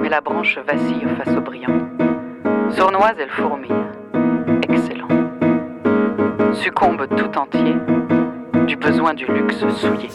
mais la branche vacille face au brillant. Sournoise, elle fourmille. Excellent. Succombe tout entier du besoin du luxe souillé.